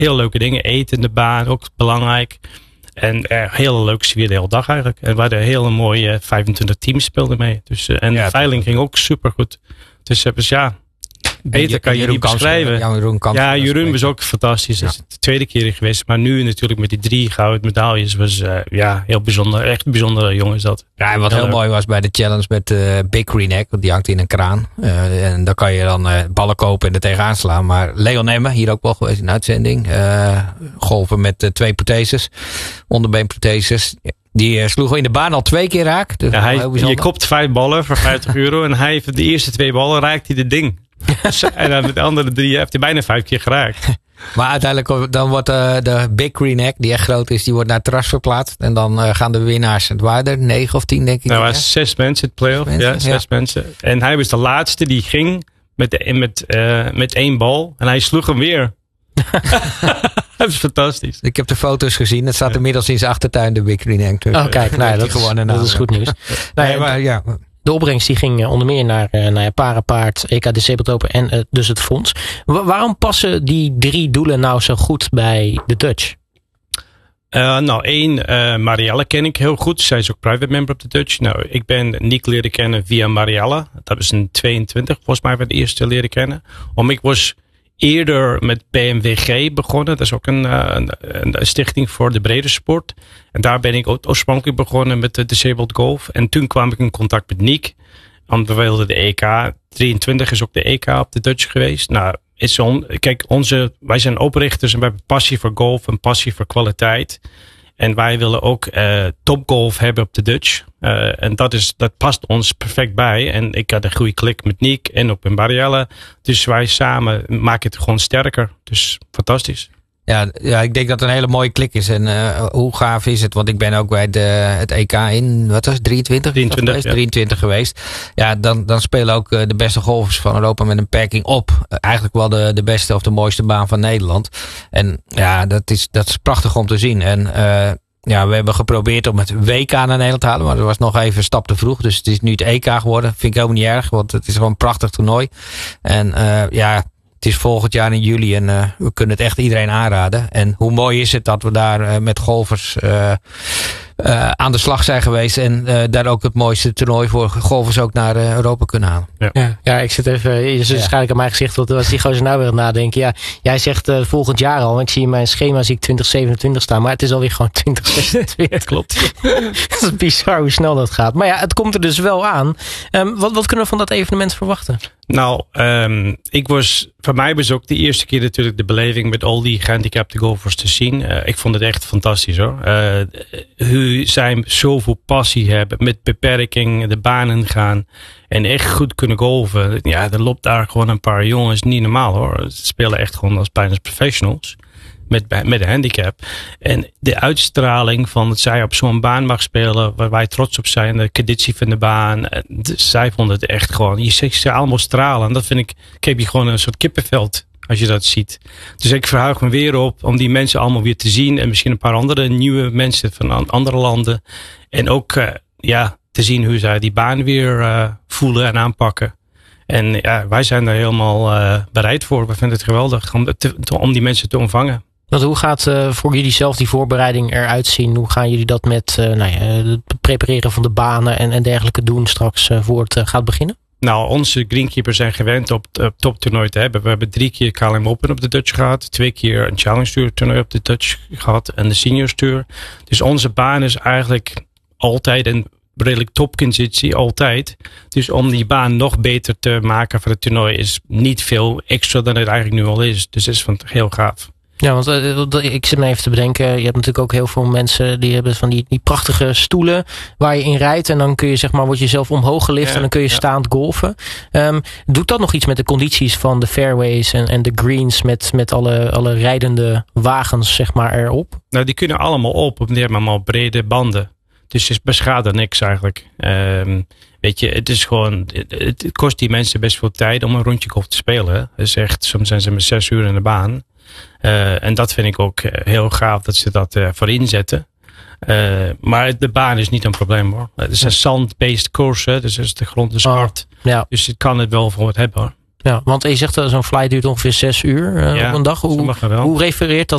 Heel leuke dingen. Eten in de baan, ook belangrijk. En hele leuke sfeer de hele dag eigenlijk. En we hadden hele mooie 25 teams speelden mee. Dus, en de veiling ging ook super goed. Dus beter kan je niet beschrijven. Jeroen was ook fantastisch. Dat is de tweede keer geweest. Maar nu natuurlijk met die 3 gouden medailles was heel bijzonder. Echt een bijzondere jongen is dat. Ja, en wat heel mooi was bij de challenge met Big Green Egg. Want die hangt in een kraan. En dan kan je dan ballen kopen en er tegenaan slaan. Maar Leon Emme, hier ook wel geweest in uitzending. Golven met 2 protheses. Onderbeenprotheses. Die sloeg in de baan al 2 keer raak. Dus je kopt 5 ballen voor €50. En hij heeft de eerste 2 ballen raakt hij de ding. En dan met de andere 3 heeft hij bijna 5 keer geraakt. Maar uiteindelijk dan wordt de Big Green Egg, die echt groot is, die wordt naar het terras verplaatst. En dan gaan de winnaars, het waren er 9 of 10 denk ik. Nou, 6 mensen het playoff. 6 mensen. En hij was de laatste die ging met 1 bal. En hij sloeg hem weer. Dat is fantastisch. Ik heb de foto's gezien. Het staat inmiddels in zijn achtertuin, de Big Green Egg. Dus kijk, dat is goed nieuws. De opbrengst die ging onder meer naar Parapaard, EK Disabled Open en dus het fonds. Waarom passen die 3 doelen nou zo goed bij de Dutch? Marielle ken ik heel goed. Zij is ook private member op de Dutch. Nou, ik ben Nick leren kennen via Marielle. Dat was in 22, volgens mij, het eerste leren kennen. Ik was eerder met PMWG begonnen. Dat is ook een stichting voor de brede sport. En daar ben ik oorspronkelijk begonnen met de Disabled Golf. En toen kwam ik in contact met Nick. Want we wilden de EK. 23 is ook de EK op de Dutch geweest. Nou, wij zijn oprichters en we hebben passie voor golf en passie voor kwaliteit. En wij willen ook topgolf hebben op de Dutch. En dat past ons perfect bij. En ik had een goede klik met Nick en ook met Marielle. Dus wij samen maken het gewoon sterker. Dus fantastisch. Ja, ik denk dat het een hele mooie klik is. En hoe gaaf is het? Want ik ben ook bij het EK in, wat was het, 23 geweest. Ja, dan spelen ook de beste golfers van Europa met een packing op. Eigenlijk wel de beste of de mooiste baan van Nederland. En ja, dat is prachtig om te zien. En we hebben geprobeerd om het WK naar Nederland te halen. Maar dat was nog even een stap te vroeg. Dus het is nu het EK geworden. Vind ik helemaal niet erg. Want het is gewoon een prachtig toernooi. En het is volgend jaar in juli en we kunnen het echt iedereen aanraden. En hoe mooi is het dat we daar met golfers aan de slag zijn geweest. En daar ook het mooiste toernooi voor golfers ook naar Europa kunnen halen. Ja, ik zit even, je zit waarschijnlijk aan mijn gezicht. Wat was die gozer nou weer aan het nadenken? Ja, jij zegt volgend jaar al. Ik zie in mijn schema 2027 staan. Maar het is alweer gewoon 2026. Klopt. Dat is bizar hoe snel dat gaat. Maar ja, het komt er dus wel aan. Wat kunnen we van dat evenement verwachten? Nou, voor mij was ook de eerste keer natuurlijk de beleving met al die gehandicapte golfers te zien. Ik vond het echt fantastisch hoor. Hoe zij zoveel passie hebben met beperking, de banen gaan en echt goed kunnen golven. Ja, er loopt daar gewoon een paar jongens, niet normaal hoor. Ze spelen echt gewoon bijna als professionals. Met een handicap. En de uitstraling van dat zij op zo'n baan mag spelen, waar wij trots op zijn, de conditie van de baan. Zij vonden het echt gewoon, je ziet ze allemaal stralen. En dat vind ik heb je gewoon een soort kippenveld als je dat ziet. Dus ik verheug me weer op om die mensen allemaal weer te zien. En misschien een paar andere nieuwe mensen van andere landen. En ook te zien hoe zij die baan weer voelen en aanpakken. En wij zijn daar helemaal bereid voor. We vinden het geweldig om die mensen te ontvangen. Want hoe gaat voor jullie zelf die voorbereiding eruit zien? Hoe gaan jullie dat met het prepareren van de banen en dergelijke doen straks voor het gaat beginnen? Nou, onze greenkeepers zijn gewend op toptoernooi te hebben. We hebben 3 keer KLM Open op de Dutch gehad. 2 keer een Challenge Tour toernooi op de Dutch gehad. En de Seniors Tour. Dus onze baan is eigenlijk altijd een redelijk topconditie. Altijd. Dus om die baan nog beter te maken voor het toernooi is niet veel extra dan het eigenlijk nu al is. Dus dat is heel gaaf. Ja, want ik zit me even te bedenken. Je hebt natuurlijk ook heel veel mensen die hebben van die prachtige stoelen waar je in rijdt. En dan kun je word je zelf omhoog gelift en dan kun je staand golfen. Doet dat nog iets met de condities van de fairways en de greens met alle rijdende wagens erop? Nou, die kunnen allemaal op die hebben allemaal brede banden. Dus het beschadigt niks eigenlijk. Weet je, het is gewoon, het kost die mensen best veel tijd om een rondje golf te spelen. Dus echt, soms zijn ze met 6 uur in de baan. En dat vind ik ook heel gaaf dat ze dat voor inzetten. Maar de baan is niet een probleem hoor. Het is een sand-based course, dus de grond is hard. Ja. Dus het kan het wel voor het hebben hoor. Ja, want je zegt zo'n flight duurt ongeveer 6 uur op een dag. Hoe refereert